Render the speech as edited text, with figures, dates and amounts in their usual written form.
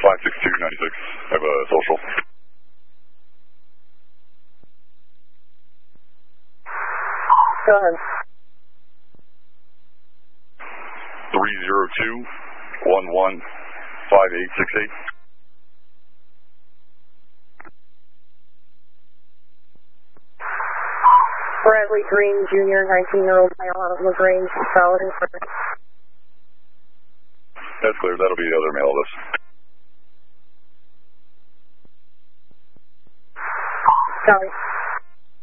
56296. I have a social. Go ahead. 302-11-5868. Bradley Green Jr., 19-year-old male out of LaGrange, solid and clear. That's clear. That'll be the other male list. Copy.